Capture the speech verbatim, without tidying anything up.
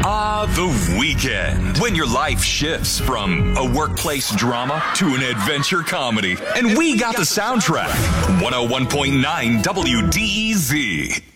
Ah, the weekend. When your life shifts from a workplace drama to an adventure comedy. And we got the soundtrack. one oh one point nine W D E Z.